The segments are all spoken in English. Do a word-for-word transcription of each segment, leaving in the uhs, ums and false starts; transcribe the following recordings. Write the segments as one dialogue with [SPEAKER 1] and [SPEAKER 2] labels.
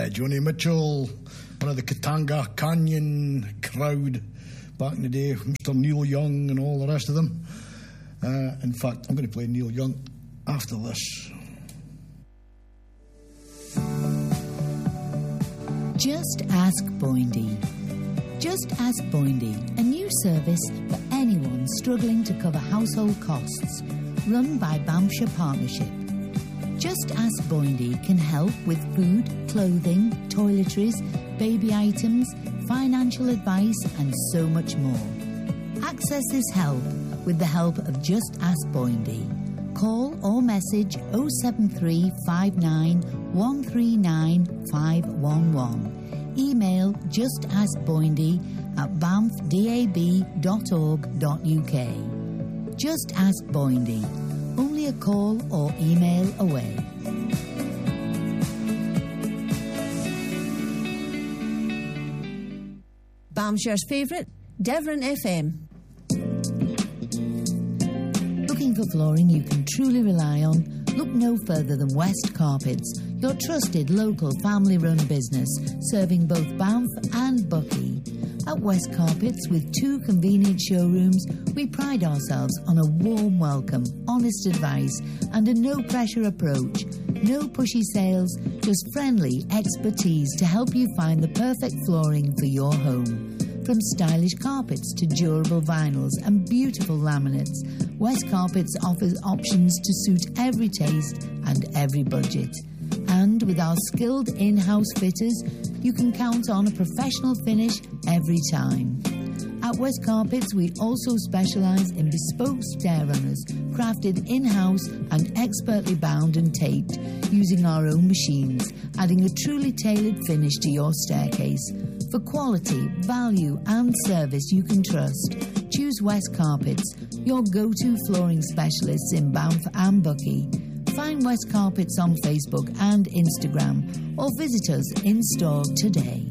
[SPEAKER 1] uh, Joni Mitchell, one of the Katanga Canyon crowd back in the day, Mister Neil Young and all the rest of them. Uh, in fact, I'm going to play Neil Young after this.
[SPEAKER 2] Just Ask Boindy. Just Ask Boindy, a new service for anyone struggling to cover household costs, run by Banffshire Partnership. Just Ask Boindy can help with food, clothing, toiletries, baby items, financial advice and so much more. Access this help with the help of Just Ask Boindy. Call or message oh seven three five nine one three nine five one one. Email justaskboindy at banff dab dot org dot uk. Just Ask Boindy. Only a call or email away.
[SPEAKER 3] Banffshire's favourite, Devon F M.
[SPEAKER 2] Looking for flooring you can truly rely on? Look no further than West Carpets, your trusted local family-run business, serving both Banff and Buckie. At West Carpets, with two convenient showrooms, we pride ourselves on a warm welcome, honest advice, and a no-pressure approach. No pushy sales, just friendly expertise to help you find the perfect flooring for your home. From stylish carpets to durable vinyls and beautiful laminates, West Carpets offers options to suit every taste and every budget. And with our skilled in-house fitters, you can count on a professional finish every time. At West Carpets, we also specialise in bespoke stair runners, crafted in-house and expertly bound and taped, using our own machines, adding a truly tailored finish to your staircase. For quality, value and service you can trust, choose West Carpets, your go-to flooring specialists in Banff and Buckie. Find West Carpets on Facebook and Instagram, or visit us in store today.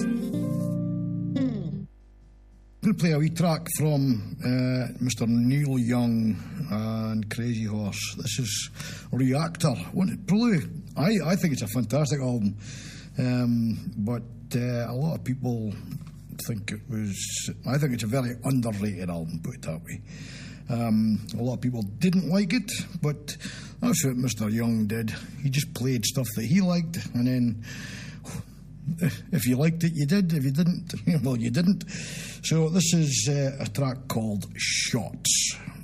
[SPEAKER 1] I'm going to play a wee track from uh, Mister Neil Young and Crazy Horse. This is Reactor. Probably, I, I think it's a fantastic album, um, but uh, a lot of people think it was... I think it's a very underrated album, put it that way. Um, a lot of people didn't like it, but that's what Mister Young did. He just played stuff that he liked, and then... if you liked it, you did. If you didn't, well, you didn't. So this is uh, a track called Shots.